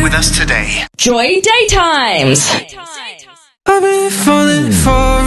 with us today. Joy Daytimes. I've been falling for